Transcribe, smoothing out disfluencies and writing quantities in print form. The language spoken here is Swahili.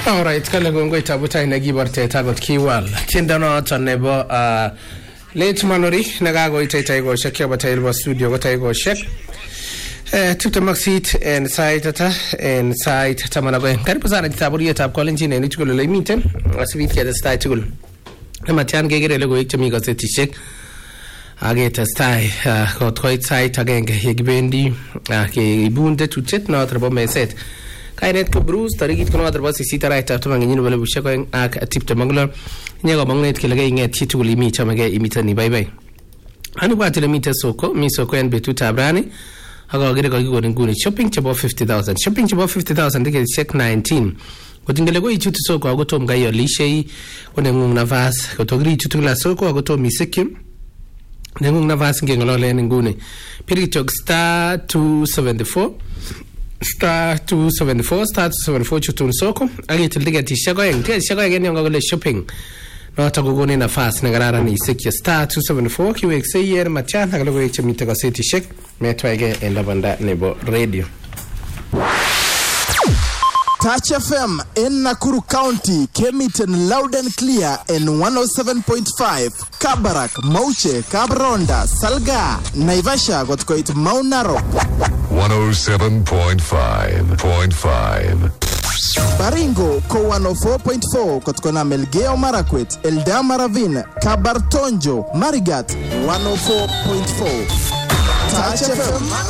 Alright, kale gongoi tabutai nagiborte tagot kiwal. Tienda noton nebo late manori nagagoite itaigosiek yobo studio gotaigosiek. Tipte maksit en site ata en site tamanago. Karibu sana kitaburiyetab Kolenjin en tugul ole miten. Asibit ketestai tugul. Nematian gegere logoiwek chemi gazetisiek. Agetestai koit site agenge yekibendi keibunde tuchet noton nebo meset. Kainet ko Bruce tarikit kono adarba sisita right after manginyin wala bushek ak tipte manglo nyego mangnet kelege inget chitugul imi chamege imitani bye bye anu batile mite soko mi soko en betut abrani aga gere ko gigonin guni shopping chabo 50,000 dike check 19 kotingele go ichutu soko agotom gayo lishei kone ngung nafas kotogri ichutu la soko agotom isekim nengung nafas ngengolole nguni piritok star 274 star 274 chutun soko agitil digati shagoyeng nyongo gole shopping no tagogone nafas ngararan isekya star 274 kiwekse yer machana galogo ichemite gaseti shek metwege endabanda nebo radio Touch FM in Nakuru County came it in loud and clear in 107.5 Kabarak, Mauche, Kabronda, Salga, Naivasha got quite Mount Narok 107.5 Baringo ko 104.4 kotkona Melgeo Marakwet, Eldama Ravine, Kabartonjo, Marigat 104.4 Touch FM